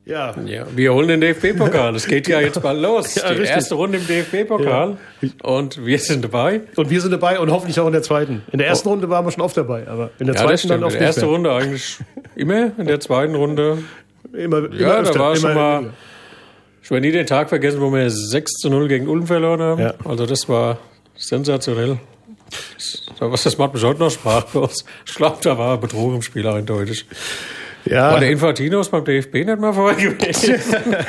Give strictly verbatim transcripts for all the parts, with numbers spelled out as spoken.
Ja. ja. Wir holen den D F B-Pokal. Es geht ja jetzt bald los. Ja, die richtig. erste Runde im D F B-Pokal. Ja. Und wir sind dabei. Und wir sind dabei und hoffentlich auch in der zweiten. In der ersten oh. Runde waren wir schon oft dabei, aber in der ja, zweiten dann oft nicht mehr. In der ersten mehr. Runde eigentlich immer, in der zweiten Runde immer, immer ja, öfter, da war immer schon mal, immer. Ich werde nie den Tag vergessen, wo wir sechs zu null gegen Ulm verloren haben. Ja. Also das war sensationell. Was das macht mich heute noch sprachlos. Ich glaube, da war Betrug im Spiel eindeutig. Ja. War der Infantinos beim D F B nicht mal vorher gewesen?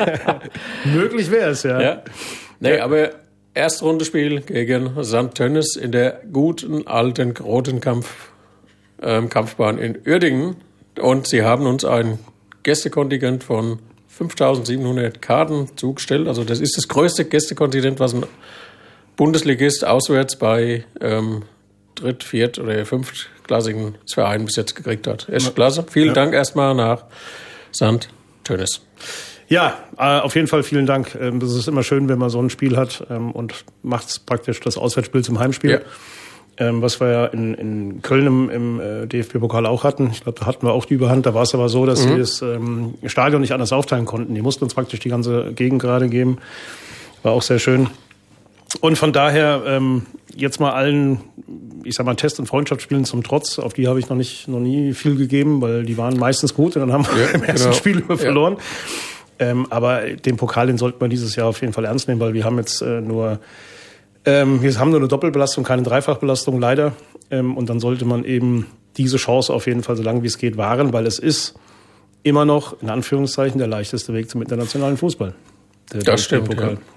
Möglich wäre es, ja. ja. Nee, ja. aber Erstrundenspiel gegen Sankt Tönnies in der guten alten roten Kampf, ähm, Kampfbahn in Uerdingen. Und sie haben uns ein Gästekontingent von fünftausendsiebenhundert Karten zugestellt. Also das ist das größte Gästekontingent, was ein Bundesligist auswärts bei ähm, Dritt-, Viert- oder Fünftklassigen Vereinen bis jetzt gekriegt hat. Echt klasse. Vielen ja. Dank erstmal nach Sankt Tönnies. Ja, äh, auf jeden Fall vielen Dank. Ähm, das ist immer schön, wenn man so ein Spiel hat ähm, und macht praktisch das Auswärtsspiel zum Heimspiel. Ja. Ähm, was wir ja in, in Köln im, im äh, D F B-Pokal auch hatten. Ich glaube, da hatten wir auch die Überhand. Da war es aber so, dass mhm. sie das ähm, Stadion nicht anders aufteilen konnten. Die mussten uns praktisch die ganze Gegend gerade geben. War auch sehr schön. Und von daher ähm, jetzt mal allen, ich sag mal, Test- und Freundschaftsspielen zum Trotz, auf die habe ich noch nicht, noch nie viel gegeben, weil die waren meistens gut und dann haben wir ja, im ersten genau. Spiel immer verloren. Ja. Ähm, aber den Pokal, den sollten wir dieses Jahr auf jeden Fall ernst nehmen, weil wir haben jetzt äh, nur, ähm, wir haben nur eine Doppelbelastung, keine Dreifachbelastung leider. Ähm, und dann sollte man eben diese Chance auf jeden Fall so lange wie es geht wahren, weil es ist immer noch, in Anführungszeichen, der leichteste Weg zum internationalen Fußball. Der das stimmt, Pokal. Ja.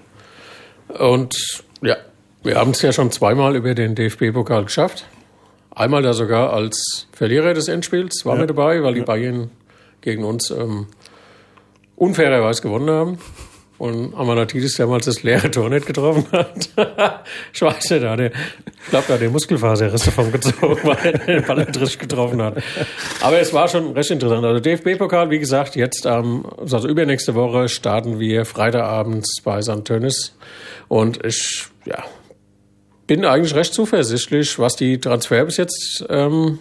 Und ja, wir haben es ja schon zweimal über den D F B-Pokal geschafft. Einmal da sogar als Verlierer des Endspiels waren ja. wir dabei, weil die ja. Bayern gegen uns ähm, unfairerweise gewonnen haben. Und Amanatidis damals das leere Tor nicht getroffen hat. Ich weiß nicht, da der, ich glaube, da hat der Muskelfaserriss davon gezogen, weil er den Ball nicht richtig getroffen hat. Aber es war schon recht interessant. Also D F B-Pokal, wie gesagt, jetzt am, also übernächste Woche starten wir Freitagabends bei Sankt Tönnies. Und ich, ja, bin eigentlich recht zuversichtlich, was die Transfer bis jetzt ähm,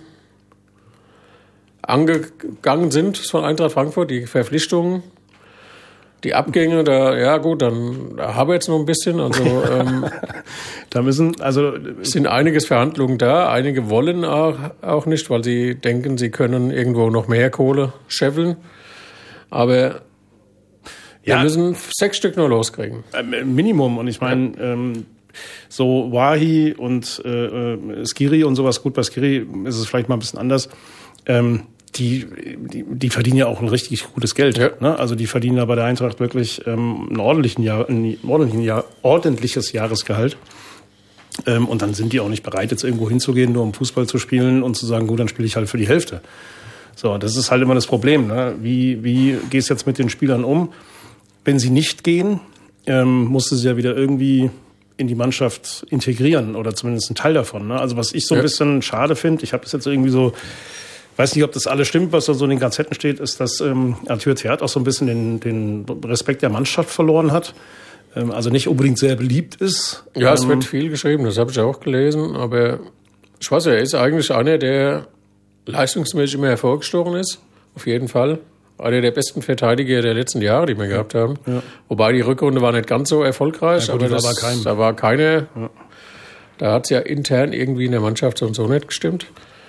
angegangen sind von Eintracht Frankfurt, die Verpflichtungen. Die Abgänge, da, ja gut, dann da haben wir jetzt noch ein bisschen. Also ähm, da müssen, also es sind einiges Verhandlungen da. Einige wollen auch, auch nicht, weil sie denken, sie können irgendwo noch mehr Kohle scheffeln. Aber ja. wir müssen sechs Stück nur loskriegen. Minimum. Und ich meine, ja. ähm, so Wahi und äh, Skiri und sowas, gut, bei Skiri ist es vielleicht mal ein bisschen anders. Ähm, Die, die, die verdienen ja auch ein richtig gutes Geld. Ja. Ne? Also die verdienen ja bei der Eintracht wirklich ähm, ein, ordentlichen Jahr, ein ordentlichen Jahr, ordentliches Jahresgehalt. Ähm, und dann sind die auch nicht bereit, jetzt irgendwo hinzugehen, nur um Fußball zu spielen und zu sagen, gut, dann spiele ich halt für die Hälfte. So, das ist halt immer das Problem. Ne? Wie, wie gehst du jetzt mit den Spielern um? Wenn sie nicht gehen, ähm, musst du sie ja wieder irgendwie in die Mannschaft integrieren oder zumindest einen Teil davon. Ne? Also was ich so ein ja. bisschen schade finde, ich habe das jetzt irgendwie so, weiß nicht, ob das alles stimmt, was da so in den Gazetten steht, ist, dass ähm, Arthur Theat auch so ein bisschen den, den Respekt der Mannschaft verloren hat. Ähm, also nicht unbedingt sehr beliebt ist. Ja, ähm, es wird ähm, viel geschrieben, das habe ich auch gelesen. Aber ich weiß ja, er ist eigentlich einer, der leistungsmäßig immer hervorgestochen ist. Auf jeden Fall. Einer der besten Verteidiger der letzten Jahre, die wir ja. gehabt haben. Ja. Wobei die Rückrunde war nicht ganz so erfolgreich. Ja, gut, aber das, war kein. da war keine. Ja. Da hat es ja intern irgendwie in der Mannschaft so und so nicht gestimmt.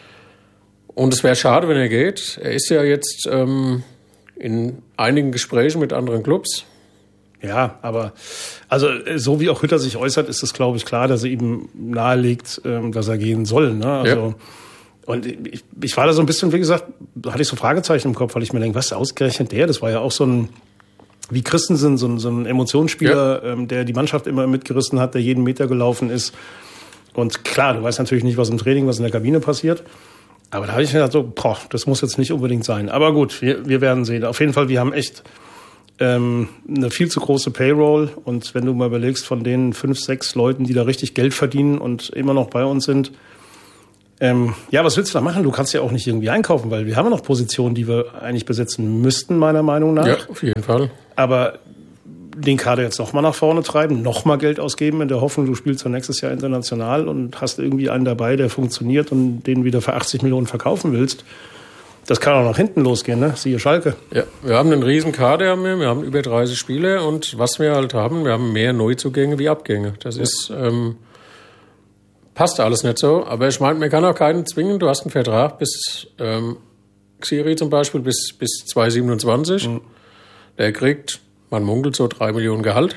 Und es wäre schade, wenn er geht. Er ist ja jetzt ähm, in einigen Gesprächen mit anderen Clubs. Ja, aber also so wie auch Hütter sich äußert, ist es, glaube ich, klar, dass er ihm nahelegt, ähm, dass er gehen soll. Ne? Also, ja. Und ich, ich war da so ein bisschen, wie gesagt, da hatte ich so Fragezeichen im Kopf, weil ich mir denke, was ausgerechnet der? Das war ja auch so ein, wie Christensen, so ein, so ein Emotionsspieler, ja. ähm, der die Mannschaft immer mitgerissen hat, der jeden Meter gelaufen ist. Und klar, du weißt natürlich nicht, was im Training, was in der Kabine passiert. Aber da habe ich mir gedacht, so, boah, das muss jetzt nicht unbedingt sein. Aber gut, wir, wir werden sehen. Auf jeden Fall, wir haben echt ähm, eine viel zu große Payroll. Und wenn du mal überlegst, von den fünf, sechs Leuten, die da richtig Geld verdienen und immer noch bei uns sind, ähm, ja, was willst du da machen? Du kannst ja auch nicht irgendwie einkaufen, weil wir haben ja noch Positionen, die wir eigentlich besetzen müssten, meiner Meinung nach. Ja, auf jeden Fall. Aber den Kader jetzt noch mal nach vorne treiben, noch mal Geld ausgeben in der Hoffnung, du spielst dann nächstes Jahr international und hast irgendwie einen dabei, der funktioniert und den wieder für achtzig Millionen verkaufen willst. das kann auch nach hinten losgehen, ne? Siehe Schalke. Ja, wir haben einen riesen Kader, haben wir, wir haben über dreißig Spiele und was wir halt haben, wir haben mehr Neuzugänge wie Abgänge. Das ja. ist, ähm, passt alles nicht so, aber ich meine, man kann auch keinen zwingen, du hast einen Vertrag bis, ähm, Xiri zum Beispiel, bis, bis zwanzig siebenundzwanzig. Mhm. Der kriegt, man munkelt so drei Millionen Gehalt.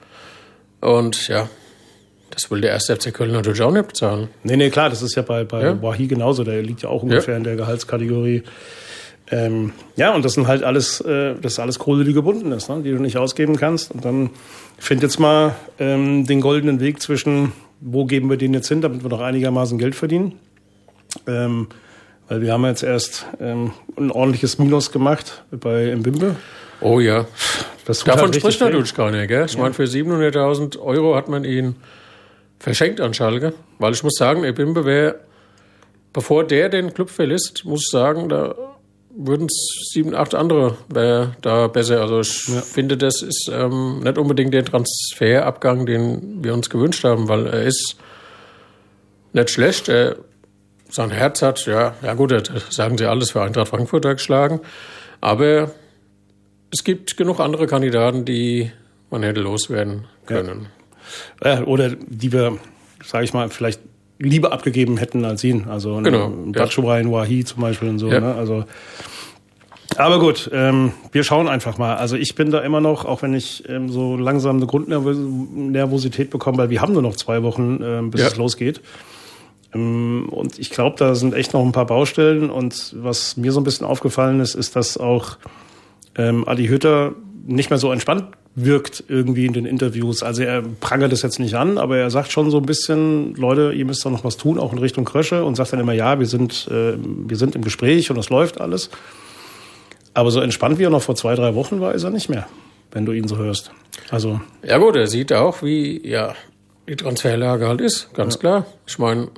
Und ja, das will der erste F C Köln natürlich auch nicht bezahlen. Nee, nee, klar, das ist ja bei, bei ja. Wahi genauso. Der liegt ja auch ungefähr ja. in der Gehaltskategorie. Ähm, ja, und das sind halt alles, äh, das ist alles Kohle, die gebunden ist, ne? Die du nicht ausgeben kannst. Und dann find jetzt mal ähm, den goldenen Weg zwischen, wo geben wir den jetzt hin, damit wir noch einigermaßen Geld verdienen. Ähm, weil wir haben jetzt erst ähm, ein ordentliches Minus gemacht bei Mbimbe. Oh ja, das davon halt spricht natürlich gar nicht, gell? Ich ja. meine, für siebenhunderttausend Euro hat man ihn verschenkt an Schalke. Weil ich muss sagen, Mbimbe wäre, bevor der den Club verlässt, muss ich sagen, da würden es sieben, acht andere wäre da besser. Also ich ja. finde, das ist ähm, nicht unbedingt der Transferabgang, den wir uns gewünscht haben, weil er ist nicht schlecht. Er, sein Herz hat, ja, ja gut, das sagen sie alles, für Eintracht Frankfurt geschlagen. Aber es gibt genug andere Kandidaten, die man hätte loswerden können. Ja. Ja, oder die wir, sage ich mal, vielleicht lieber abgegeben hätten als ihn. Also genau, Batshuayi, ja. Wahi zum Beispiel und so. Ja. Ne? Also, aber gut, ähm, wir schauen einfach mal. Also ich bin da immer noch, auch wenn ich ähm, so langsam eine Grundnervosität bekomme, weil wir haben nur noch zwei Wochen, ähm, bis ja. es losgeht. Ähm, und ich glaube, da sind echt noch ein paar Baustellen. Und was mir so ein bisschen aufgefallen ist, ist, dass auch ähm, Adi Hütter nicht mehr so entspannt wirkt irgendwie in den Interviews. Also er prangert es jetzt nicht an, aber er sagt schon so ein bisschen, Leute, ihr müsst doch noch was tun, auch in Richtung Krösche, und sagt dann immer, ja, wir sind, äh, wir sind im Gespräch und es läuft alles. Aber so entspannt wie er noch vor zwei, drei Wochen war, ist er nicht mehr, wenn du ihn so hörst. Also ja gut, er sieht auch, wie ja die Transferlage halt ist, ganz ja. klar. Ich meine,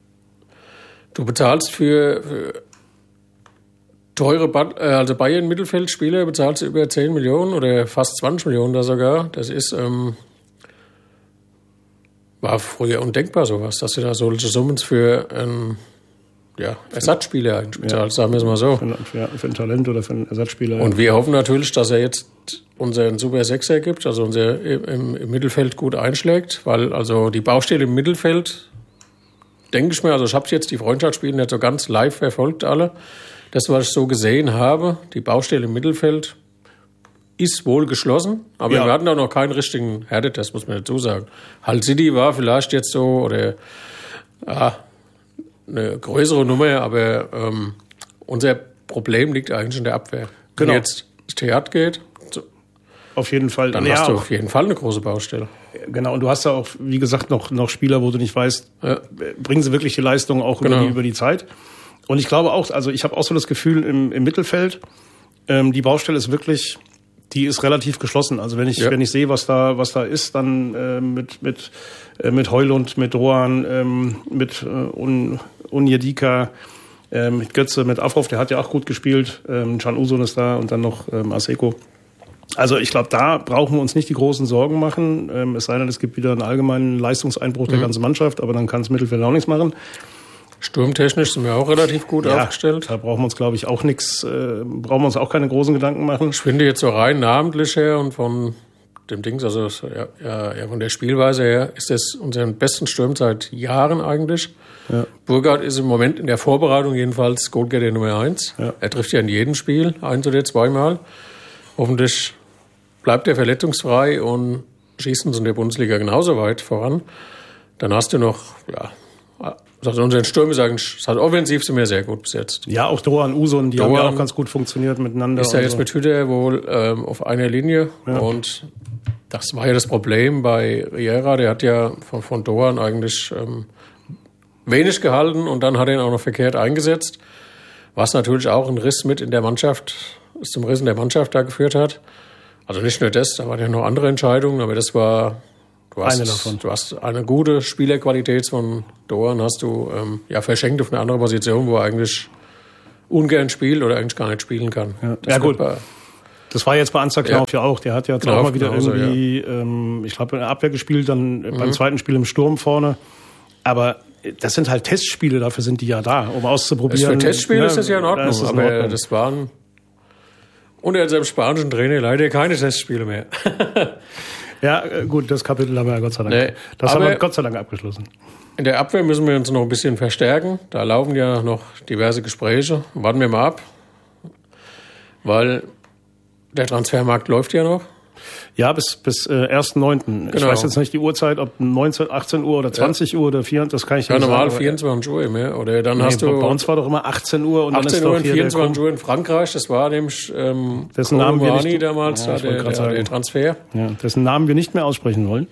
du bezahlst für, für teure, Bad, also Bayern-Mittelfeldspieler bezahlst du über zehn Millionen oder fast zwanzig Millionen da sogar. Das ist, ähm, war früher undenkbar sowas, dass du da solche Summen für ähm, ja, Ersatzspieler eigentlich bezahlst, ja. sagen wir es mal so. Für, für, für ein Talent oder für einen Ersatzspieler. Und wir hoffen natürlich, dass er jetzt unseren Super Sechser gibt, also unser im, im Mittelfeld gut einschlägt, weil also die Baustelle im Mittelfeld, denke ich mir, also ich habe jetzt die Freundschaftsspiele nicht so ganz live verfolgt alle. Das, was ich so gesehen habe, die Baustelle im Mittelfeld ist wohl geschlossen, aber ja. wir hatten auch noch keinen richtigen Härtetest, muss man dazu sagen. Hull City war vielleicht jetzt so, oder ja, eine größere Nummer, aber ähm, unser Problem liegt eigentlich in der Abwehr. Genau. Wenn jetzt das Theater geht, so, auf jeden Fall. Dann ja, hast du auf jeden Fall eine große Baustelle. Genau, und du hast ja auch, wie gesagt, noch, noch Spieler, wo du nicht weißt, ja. bringen sie wirklich die Leistung auch genau. über, die, über die Zeit. Und ich glaube auch, also ich habe auch so das Gefühl im, im Mittelfeld, ähm, die Baustelle ist wirklich, die ist relativ geschlossen. Also wenn ich ja. wenn ich sehe, was da was da ist, dann äh, mit mit äh, mit Højlund, mit Rohan, ähm, mit äh, Un, Onyedika, äh, mit Götze, mit Afrov, der hat ja auch gut gespielt. Ähm, Can Uzun ist da und dann noch ähm, Aseko. Also ich glaube, da brauchen wir uns nicht die großen Sorgen machen. Ähm, es sei denn, es gibt wieder einen allgemeinen Leistungseinbruch mhm. der ganzen Mannschaft, aber dann kann das Mittelfeld auch nichts machen. Sturmtechnisch sind wir auch relativ gut ja, aufgestellt. Da brauchen wir uns, glaube ich, auch nichts, äh, brauchen wir uns auch keine großen Gedanken machen. Ich finde jetzt so rein namentlich her und von dem Dings, also ja, ja, ja von der Spielweise her, ist das unseren besten Sturm seit Jahren eigentlich. Ja. Burkhardt ist im Moment in der Vorbereitung jedenfalls Goalgetter Nummer eins. Ja. Er trifft ja in jedem Spiel, eins oder zweimal. Hoffentlich bleibt er verletzungsfrei und schießt uns in der Bundesliga genauso weit voran. Dann hast du noch, ja, also unser Sturm ist eigentlich, das hat offensiv sind wir sehr gut besetzt. Ja, auch Doan, Uzun, die Doan haben ja auch ganz gut funktioniert miteinander. Ist ja jetzt so. Mit Hütter wohl ähm, auf einer Linie. Ja. Und das war ja das Problem bei Riera. Der hat ja von, von Doan eigentlich ähm, wenig gehalten und dann hat er ihn auch noch verkehrt eingesetzt. Was natürlich auch ein Riss mit in der Mannschaft, zum Riss in der Mannschaft da geführt hat. Also nicht nur das, da waren ja noch andere Entscheidungen, aber das war... Du hast, eine davon. Du hast eine gute Spielerqualität von Doan, hast du ähm, ja verschenkt auf eine andere Position, wo er eigentlich ungern spielt oder eigentlich gar nicht spielen kann. Ja, ja gut. Bei, das war jetzt bei Ansgar Knauf ja. ja auch. Der hat ja zweimal wieder genauso, irgendwie, ja. ähm, ich glaube, in der Abwehr gespielt, dann mhm. beim zweiten Spiel im Sturm vorne. Aber das sind halt Testspiele, dafür sind die ja da, um auszuprobieren. Für Testspiele ja, ist das ja in Ordnung, das in aber Ordnung. Das waren unter dem spanischen Trainer leider keine Testspiele mehr. Ja, gut, das Kapitel haben wir ja Gott sei Dank. Nee, das haben wir Gott sei Dank abgeschlossen. In der Abwehr müssen wir uns noch ein bisschen verstärken. Da laufen ja noch diverse Gespräche. Warten wir mal ab, weil der Transfermarkt läuft ja noch. Ja, bis bis äh, ersten neunten Genau. Ich weiß jetzt nicht die Uhrzeit, ob neunzehn, achtzehn Uhr oder zwanzig ja. Uhr oder vier, das kann ich ja nicht normal sagen. vierundzwanzig Uhr mehr. Oder dann nee, hast du. Bei uns war doch immer achtzehn Uhr und achtzehn dann ist Uhr und vierundzwanzig Uhr in Frankreich. Das war dem ähm, dessen Namen wir nicht, damals, ja, da, der, der, der Transfer. Ja, dessen Namen wir nicht mehr aussprechen wollen.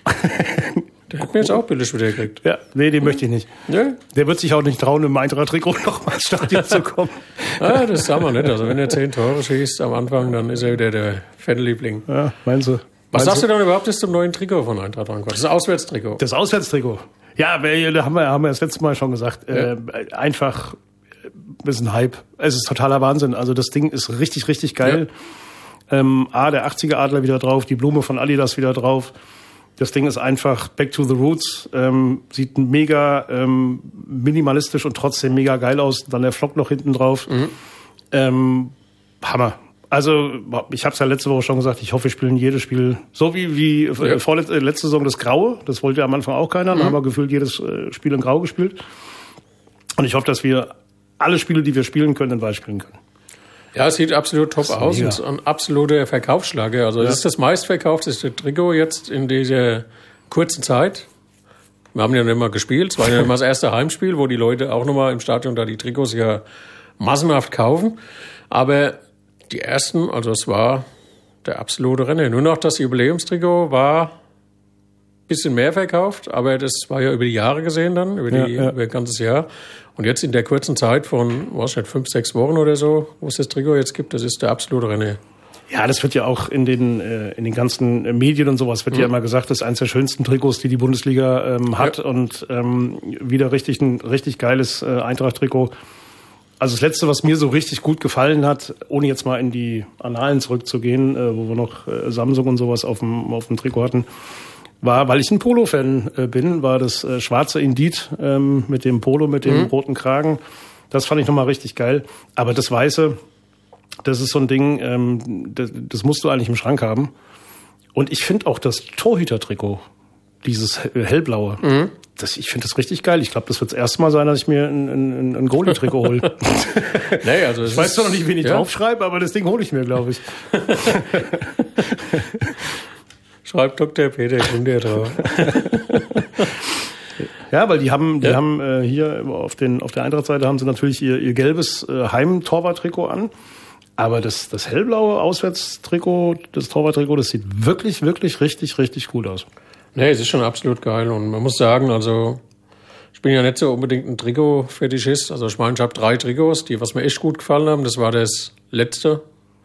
Der hat mir jetzt auch billig wieder gekriegt. Ja, nee, den möchte ich nicht. Ja? Der wird sich auch nicht trauen, im Eintracht-Trikot noch mal ins Stadion zu kommen. Ah, das sagen wir nicht. Also wenn er zehn Tore schießt am Anfang, dann ist er wieder der Fanliebling. Ja, meinst du? Was sagst du dann überhaupt ist zum neuen Trikot von Eintracht Frankfurt? Das ist ein Auswärtstrikot. Das Auswärtstrikot. Ja, da haben wir, haben wir das letzte Mal schon gesagt. Ja. Äh, einfach ein bisschen Hype. Es ist totaler Wahnsinn. Also das Ding ist richtig, richtig geil. Ja. Ähm, A, der achtziger Adler wieder drauf, die Blume von Adidas wieder drauf. Das Ding ist einfach back to the roots. Ähm, sieht mega ähm, minimalistisch und trotzdem mega geil aus. Dann der Flock noch hinten drauf. Mhm. Ähm, Hammer. Also, ich habe es ja letzte Woche schon gesagt, ich hoffe, wir spielen jedes Spiel so wie, wie ja. vorletzte letzte Saison das Graue. Das wollte ja am Anfang auch keiner. Mhm. Dann haben wir gefühlt jedes Spiel in Grau gespielt. Und ich hoffe, dass wir alle Spiele, die wir spielen können, in Weiß spielen können. Ja, es sieht absolut top aus. Es ist ein absoluter Verkaufsschlager. Also, es ja. ist das meistverkaufteste Trikot jetzt in dieser kurzen Zeit. Wir haben ja nicht mal gespielt. Es war ja immer das erste Heimspiel, wo die Leute auch nochmal im Stadion da die Trikots ja massenhaft kaufen. Aber die ersten, also es war der absolute Renner. Nur noch das Jubiläumstrikot war ein bisschen mehr verkauft, aber das war ja über die Jahre gesehen dann, über, die, ja, ja. über ein ganzes Jahr. Und jetzt in der kurzen Zeit von, was nicht, fünf, sechs Wochen oder so, wo es das Trikot jetzt gibt, das ist der absolute Renner. Ja, das wird ja auch in den in den ganzen Medien und sowas wird mhm. ja immer gesagt, das ist eines der schönsten Trikots, die die Bundesliga ähm, hat ja. und ähm, wieder richtig ein richtig geiles äh, Eintracht-Trikot. Also das Letzte, was mir so richtig gut gefallen hat, ohne jetzt mal in die Annalen zurückzugehen, äh, wo wir noch äh, Samsung und sowas auf dem auf dem Trikot hatten, war, weil ich ein Polo-Fan äh, bin, war das äh, schwarze Indeed ähm, mit dem Polo, mit dem mhm. roten Kragen. Das fand ich nochmal richtig geil. Aber das Weiße, das ist so ein Ding, ähm, das, das musst du eigentlich im Schrank haben. Und ich finde auch das Torhüter-Trikot, dieses hellblaue, mhm. das, ich finde das richtig geil. Ich glaube, das wird das erste Mal sein, dass ich mir ein, ein, ein Goalie-Trikot hole. Nee, also ich weiß zwar noch nicht, wen ich ja. draufschreibe, aber das Ding hole ich mir, glaube ich. Schreibt Doktor Peter Kunde drauf. Ja, weil die haben, die ja. haben äh, hier auf den auf der Eintracht-Seite haben sie natürlich ihr, ihr gelbes äh, Heim-Torwart-Trikot an. Aber das, das hellblaue Auswärtstrikot, das Torwarttrikot, das sieht wirklich, wirklich richtig, richtig gut aus. Nee, es ist schon absolut geil. Und man muss sagen, also ich bin ja nicht so unbedingt ein Trikot-Fetischist. Also ich meine, ich habe drei Trikots, die was mir echt gut gefallen haben. Das war das letzte.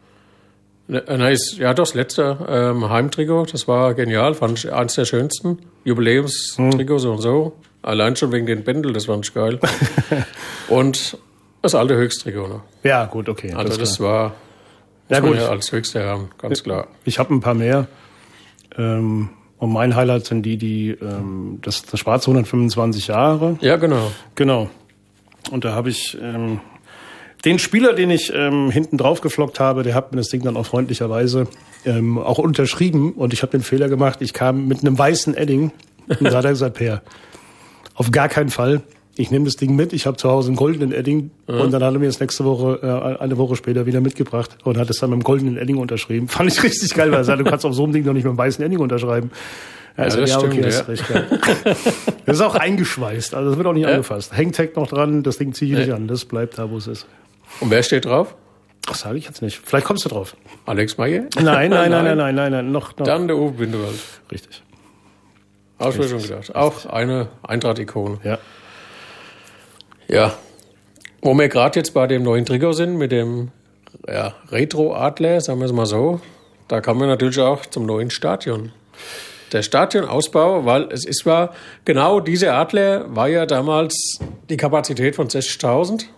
Nein, ja doch, das letzte ähm, Heimtrikot. Das war genial, fand ich eins der schönsten. Jubiläumstrikots hm. und so. Allein schon wegen den Bändel, das fand ich geil. Und das alte Höchsttrikot noch. Ja, gut, okay. Also das, das war ja, gut. Ja als höchste haben, ganz klar. Ich habe ein paar mehr. Ähm, und mein Highlight sind die, die ähm, das, das schwarze hundertfünfundzwanzig Jahre. Ja, genau. Genau. Und da habe ich ähm, den Spieler, den ich ähm, hinten drauf geflockt habe, der hat mir das Ding dann auch freundlicherweise ähm, auch unterschrieben. Und ich habe den Fehler gemacht, ich kam mit einem weißen Edding. Und da hat er gesagt, Per, auf gar keinen Fall. Ich nehme das Ding mit, ich habe zu Hause einen goldenen Edding mhm. und dann hat er mir das nächste Woche, äh, eine Woche später wieder mitgebracht und hat es dann mit dem goldenen Edding unterschrieben. Fand ich richtig geil, weil er sagt, du kannst auf so einem Ding noch nicht mit dem weißen Edding unterschreiben. Also, ja, das ja, okay, stimmt, das ist recht geil. Das ist auch eingeschweißt, also das wird auch nicht ja. angefasst. Hangtag noch dran, das Ding ziehe ich ja. nicht an, das bleibt da, wo es ist. Und wer steht drauf? Das sage ich jetzt nicht. Vielleicht kommst du drauf. Alex Meyer? Nein, nein, nein, nein, nein, nein, nein, noch, noch. Dann der Uwe Bindewald. Richtig. Habe ich mir schon gedacht. Auch eine Eintracht-Ikone. Ja. Ja, wo wir gerade jetzt bei dem neuen Trikot sind, mit dem ja, Retro-Adler, sagen wir es mal so, da kommen wir natürlich auch zum neuen Stadion. Der Stadionausbau, weil es ist zwar, genau dieser Adler war ja damals die Kapazität von sechzigtausend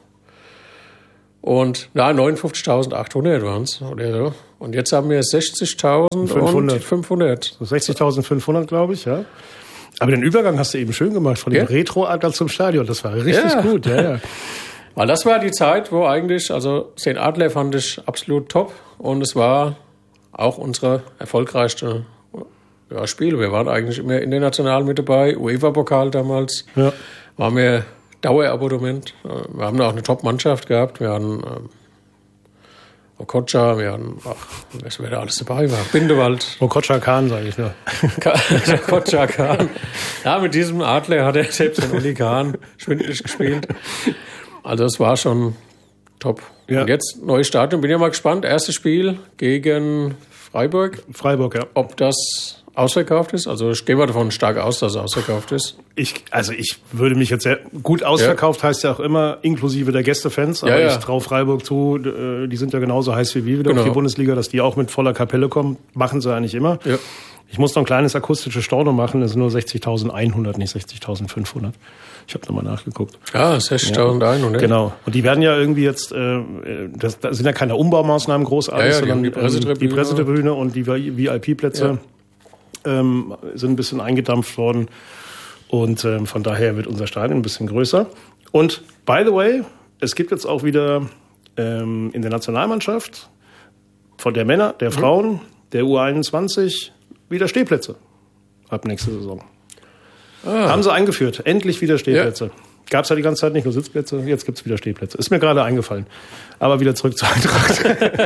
und na, neunundfünfzigtausendachthundert waren es oder so. Und jetzt haben wir sechzigtausendfünfhundert. So sechzigtausendfünfhundert, glaube ich, ja. Aber den Übergang hast du eben schön gemacht, von dem ja? Retro-Adler zum Stadion. Das war richtig ja. gut. Ja, ja. Weil das war die Zeit, wo eigentlich, also den Adler fand ich absolut top. Und es war auch unsere erfolgreichste ja, Spiel. Wir waren eigentlich immer international mit dabei. UEFA-Pokal damals. Ja. Waren wir Dauerabonnement. Wir haben da auch eine Top-Mannschaft gehabt. Wir hatten ähm, Okocha, wir hatten, ach, wer da alles dabei war. Bindewald. Okocha Khan, sage ich nur. Okocha Khan. Ja, mit diesem Adler hat er selbst den Uli Kahn schwindelig gespielt. Also es war schon top. Ja. Und jetzt neues Stadion. Bin ja mal gespannt. Erstes Spiel gegen Freiburg. Freiburg, ja. Ob das ausverkauft ist? Also ich gehe mal davon stark aus, dass es ausverkauft ist. Ich, also ich würde mich jetzt sehr gut ausverkauft, ja. heißt ja auch immer inklusive der Gästefans. Aber ja, ja. ich traue Freiburg zu, die sind ja genauso heiß wie wir wieder genau. auf die Bundesliga, dass die auch mit voller Kapelle kommen. Machen sie eigentlich immer. Ja. Ich muss noch ein kleines akustisches Storno machen. Das sind nur sechzigtausendeinhundert, nicht sechzigtausendfünfhundert. Ich habe nochmal nachgeguckt. Ah, sechzigtausendeinhundert. Ja, genau. Und die werden ja irgendwie jetzt, äh, das, das sind ja keine Umbaumaßnahmen großartig, ja, ja, sondern die Pressetribüne. die Pressetribüne und die V I P-Plätze ja. ähm, sind ein bisschen eingedampft worden. Und ähm, von daher wird unser Stadion ein bisschen größer. Und by the way, es gibt jetzt auch wieder ähm, in der Nationalmannschaft von der Männer, der Frauen, mhm. der U einundzwanzig wieder Stehplätze ab nächste Saison. Ah. Haben sie eingeführt. Endlich wieder Stehplätze. Ja. Gab es ja die ganze Zeit nicht nur Sitzplätze, jetzt gibt es wieder Stehplätze. Ist mir gerade eingefallen. Aber wieder zurück zur Eintracht.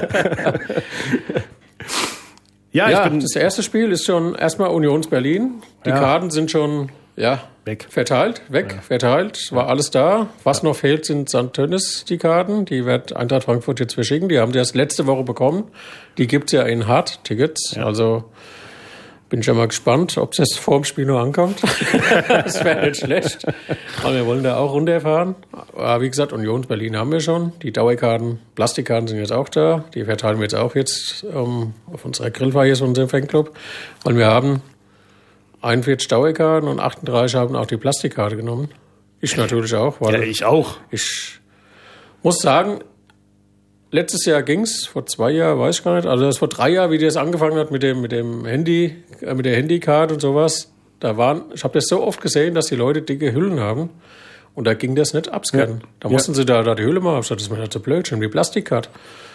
ja, ja ich bin, das erste Spiel ist schon erstmal Unions Berlin. Die ja. Karten sind schon ja, weg. verteilt, weg, ja. verteilt. War alles da. Was ja. noch fehlt, sind Sankt Tönnies, die Karten. Die wird Eintracht Frankfurt jetzt verschicken. Die haben die erst letzte Woche bekommen. Die gibt es ja in Hard-Tickets. Ja. Also bin ich ja mal gespannt, ob es vor dem Spiel nur ankommt. Das wäre nicht schlecht. Aber wir wollen da auch runterfahren. Aber wie gesagt, Union Berlin haben wir schon. Die Dauerkarten, Plastikkarten sind jetzt auch da. Die verteilen wir jetzt auch jetzt ähm, auf unserer Grillfeier, so unserem Fanclub. Weil wir haben einundvierzig Dauerkarten und achtunddreißig haben auch die Plastikkarte genommen. Ich natürlich auch. Weil ja, ich auch. Ich muss sagen, letztes Jahr ging's, vor zwei Jahren, weiß ich gar nicht. Also das vor drei Jahren, wie das angefangen hat mit dem mit dem Handy, äh, mit der Handycard und sowas. Da waren, ich habe das so oft gesehen, dass die Leute dicke Hüllen haben und da ging das nicht abscannen. Ja. Da mussten ja. sie da, da die Hülle machen. Ich dachte, das ist mir nicht so blöd, schon die Plastikkarte.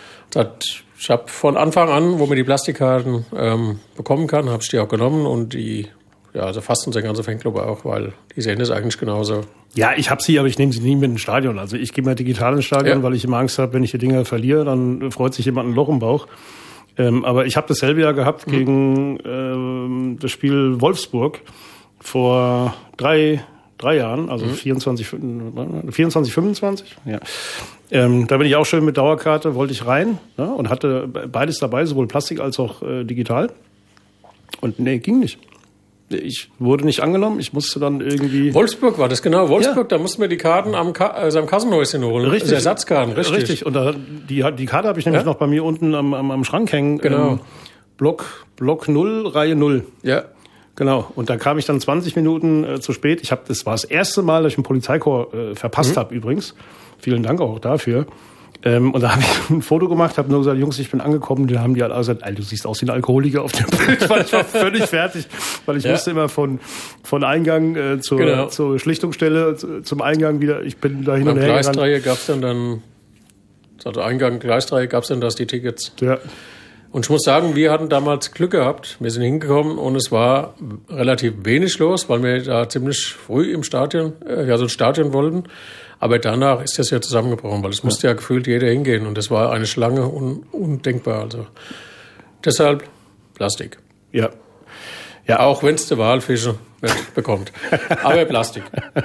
Ich habe von Anfang an, wo man die Plastikkarten ähm, bekommen kann, habe ich die auch genommen und die, ja, also fast unser ganzer Fanclub auch, weil die sehen das eigentlich genauso. Ja, ich habe sie, aber ich nehme sie nie mit ins Stadion. Also ich gehe mal digital ins Stadion, ja. weil ich immer Angst habe, wenn ich die Dinger verliere, dann freut sich jemand ein Loch im Bauch. Ähm, aber ich habe dasselbe Jahr gehabt mhm. gegen ähm, das Spiel Wolfsburg vor drei drei Jahren, also mhm. vierundzwanzig, vierundzwanzig, fünfundzwanzig. Ja. Ähm, da bin ich auch schön mit Dauerkarte, wollte ich rein, ne, und hatte beides dabei, sowohl Plastik als auch äh, digital. Und nee, ging nicht. Ich wurde nicht angenommen, ich musste dann irgendwie... Wolfsburg war das, genau. Wolfsburg, ja. Da mussten wir die Karten am, Ka- also am Kassenhäuschen holen. Richtig. Also Ersatzkarten, richtig. Richtig, und da, die, die Karte habe ich nämlich ja? noch bei mir unten am, am, am Schrank hängen. Genau. Ähm, Block, Block null, Reihe null. Ja. Genau, und da kam ich dann zwanzig Minuten äh, zu spät. Ich hab, das war das erste Mal, dass ich einen Polizeikorps äh, verpasst mhm. habe übrigens. Vielen Dank auch dafür. Ähm, und da habe ich ein Foto gemacht, habe nur gesagt, Jungs, ich bin angekommen. Da haben die alle gesagt, Alter, du siehst aus wie ein Alkoholiker auf dem Bild, weil ich war völlig fertig, weil ich ja. musste immer von von Eingang äh, zur, genau. zur Schlichtungsstelle zu, zum Eingang wieder. Ich bin da hin und, und her. Gleisdreieck gab's dann dann, also Eingang Gleisdreieck gab's dann das die Tickets. Ja. Und ich muss sagen, wir hatten damals Glück gehabt. Wir sind hingekommen und es war relativ wenig los, weil wir da ziemlich früh im Stadion, äh, ja so ein Stadion wollten. Aber danach ist das ja zusammengebrochen, weil es musste ja gefühlt jeder hingehen und das war eine Schlange un, undenkbar. Also deshalb Plastik. Ja. Ja, auch wenn es der Walfische bekommt. Aber Plastik.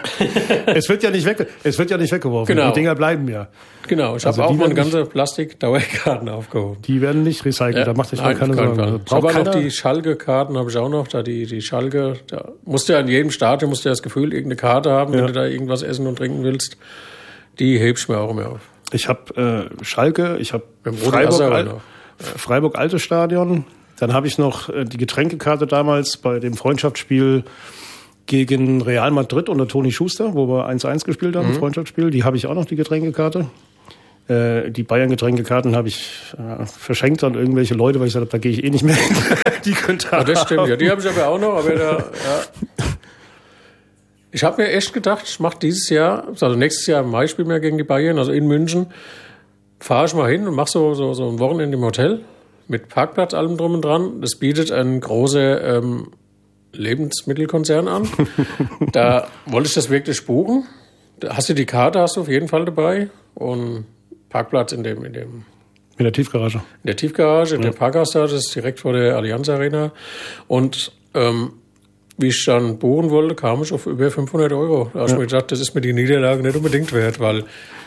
Es wird ja nicht weg, es wird ja nicht weggeworfen. Genau. Die Dinger bleiben ja. Genau. Ich also habe auch mal ganze Plastik-Dauerkarten aufgehoben. Die werden nicht recycelt. Ja. Da macht euch mal keine Sorgen. Also ich habe auch noch die Schalke-Karten, habe ich auch noch. Da die die Schalke, da musst du ja in jedem Stadion musst du ja das Gefühl irgendeine Karte haben, ja. wenn du da irgendwas essen und trinken willst. Die hebst du mir auch immer auf. Ich habe äh, Schalke, ich habe Freiburg, Al- ja. Freiburg Altes Stadion. Dann habe ich noch die Getränkekarte damals bei dem Freundschaftsspiel gegen Real Madrid unter Toni Schuster, wo wir eins eins gespielt haben, mhm. Freundschaftsspiel. Die habe ich auch noch, die Getränkekarte. Äh, die Bayern-Getränkekarten habe ich äh, verschenkt an irgendwelche Leute, weil ich gesagt habe, da gehe ich eh nicht mehr hin. Die könnt ihr ja, das stimmt, ja. Die habe ich aber auch noch, aber da, ja. Ich habe mir echt gedacht, ich mache dieses Jahr, also nächstes Jahr im Mai spielen wir gegen die Bayern, also in München, fahre ich mal hin und mache so, so, so ein Wochenende im Hotel mit Parkplatz, allem drum und dran. Das bietet ein großer ähm, Lebensmittelkonzern an. Da wollte ich das wirklich buchen. Da hast du die Karte, hast du auf jeden Fall dabei. Und Parkplatz in dem, in dem in der Tiefgarage. In der Tiefgarage, in ja. der Parkhaus da, das ist direkt vor der Allianz Arena. Und ähm, wie ich dann buchen wollte, kam ich auf über fünfhundert Euro. Da habe ich ja. mir gedacht, das ist mir die Niederlage nicht unbedingt wert, weil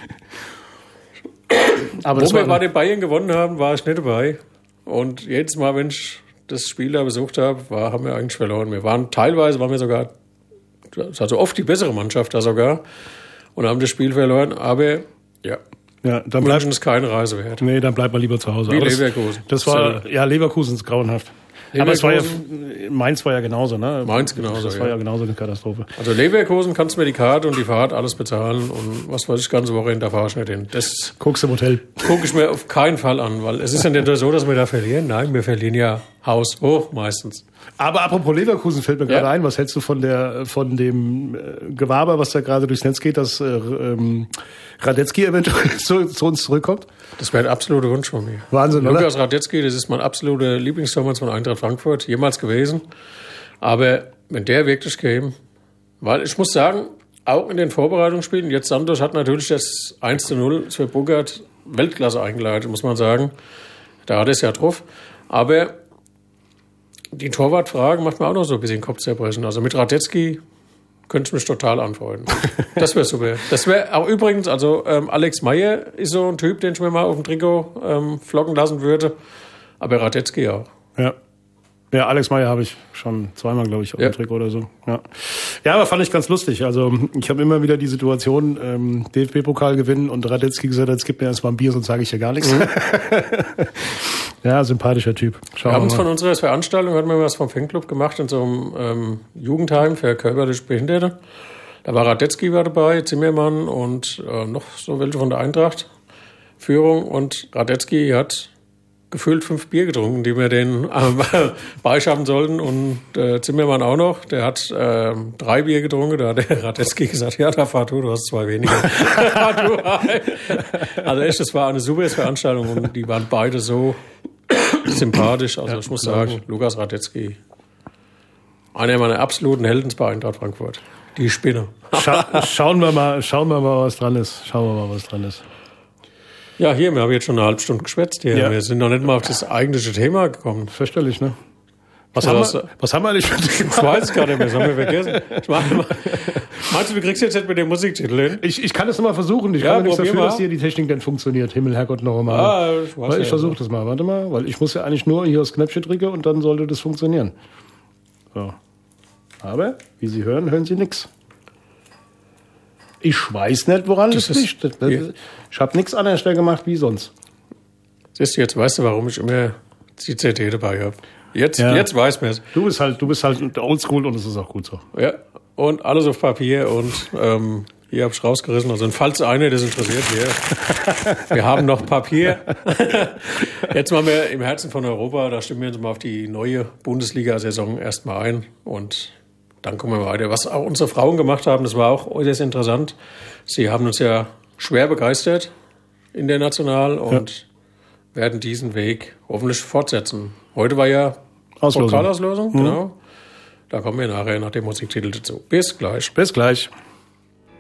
aber wo wir bei den Bayern gewonnen haben, war ich nicht dabei. Und jedes Mal, wenn ich das Spiel da besucht habe, war, haben wir eigentlich verloren. Wir waren teilweise, waren wir sogar, also oft die bessere Mannschaft da sogar und haben das Spiel verloren. Aber ja, ja dann bleibt es keine Reise wert. Nee, dann bleibt man lieber zu Hause. Wie aber Leverkusen. Das, das war, ja, Leverkusen ist grauenhaft. Aber es war ja, Mainz war ja genauso, ne? Mainz genauso, Das war ja, ja genauso eine Katastrophe. Also Leverkusen kannst du mir die Karte und die Fahrt alles bezahlen und was weiß ich, ganze Woche hin, da fahre ich nicht hin. Das guckst du im Hotel. Gucke ich mir auf keinen Fall an, weil es ist ja nicht so, dass wir da verlieren. Nein, wir verlieren ja Haus hoch meistens. Aber apropos Leverkusen fällt mir gerade ja. ein, was hältst du von der von dem äh, Gewaber, was da gerade durchs Netz geht, dass äh, ähm, Radetzky eventuell zu, zu uns zurückkommt? Das wäre ein absoluter Wunsch von mir. Wahnsinn, oder? Lukas Radetzky, das ist mein absoluter Lieblingstorwart von Eintracht Frankfurt, jemals gewesen. Aber wenn der wirklich käme, weil ich muss sagen, auch in den Vorbereitungsspielen, jetzt Santos hat natürlich das eins zu null für Burkhardt Weltklasse eingeleitet, muss man sagen. Da hat es ja drauf. Aber die Torwartfrage macht mir auch noch so ein bisschen Kopfzerbrechen. Also mit Radetzky könnte ich mich total anfreunden. Das wäre super. Das wäre auch übrigens, also ähm, Alex Meyer ist so ein Typ, den ich mir mal auf dem Trikot ähm, flocken lassen würde. Aber Radetzky auch. Ja. Ja, Alex Meyer habe ich schon zweimal, glaube ich, auf ja. dem Trikot oder so. Ja. Ja, aber fand ich ganz lustig. Also ich habe immer wieder die Situation, ähm, D F B-Pokal gewinnen und Radetzky gesagt, jetzt gib mir erst mal ein Bier, sonst sage ich ja gar nichts. Mhm. Ja, sympathischer Typ. Schauen wir haben uns von unserer Veranstaltung, hatten wir was vom Fanclub gemacht in so einem ähm, Jugendheim für körperlich Behinderte. Da war Radetzky war dabei, Zimmermann und äh, noch so welche von der Eintracht. Führung und Radetzky hat gefühlt fünf Bier getrunken, die wir denen äh, beischaffen sollten. Und äh, Zimmermann auch noch, der hat äh, drei Bier getrunken. Da hat der Radetzky gesagt, ja, da fahr du, du hast zwei weniger. Also echt, das war eine super Veranstaltung und die waren beide so sympathisch. Also ja, ich muss sagen, Lukas Radetzky, einer meiner absoluten Helden bei Eintracht Frankfurt. Die Spinne. Scha- schauen wir mal, schauen wir mal, was dran ist. Schauen wir mal, was dran ist. Ja, hier, wir haben jetzt schon eine halbe Stunde geschwätzt hier. Ja. Wir sind noch nicht mal auf das eigentliche Thema gekommen. Fürchterlich, ne? Was, haben, wir, was haben wir eigentlich für ein Thema? Ich weiß gar nicht mehr, das haben wir vergessen. Ich meine, meinst du, du kriegst jetzt nicht mit dem Musiktitel hin? Ich, ich kann es nochmal versuchen. Ich ja, kann ja nichts dafür, mal. Dass hier die Technik denn funktioniert. Himmel, Herrgott, noch einmal. Ah, ich weiß ich ja, versuche das mal. Warte mal, weil ich muss ja eigentlich nur hier aufs Knöpfchen drücken und dann sollte das funktionieren. So. Aber, wie Sie hören, hören Sie nichts. Ich weiß nicht, woran das es liegt. Ich habe nichts anderes gemacht wie sonst. Siehst du, jetzt weißt du, warum ich immer die C D dabei habe. Jetzt, ja. jetzt weiß man es. Du bist halt, du bist halt oldschool und es ist auch gut so. Ja, und alles auf Papier und ähm, hier habe ich rausgerissen. Also falls einer das interessiert, hier. Wir haben noch Papier. Jetzt machen wir im Herzen von Europa, da stimmen wir uns mal auf die neue Bundesliga-Saison erstmal ein und dann kommen wir weiter. Was auch unsere Frauen gemacht haben, das war auch äußerst interessant. Sie haben uns ja schwer begeistert international und ja. werden diesen Weg hoffentlich fortsetzen. Heute war ja Auslosung. Pokalauslosung, mhm. genau. Da kommen wir nachher nach dem Musiktitel dazu. Bis gleich. Bis gleich.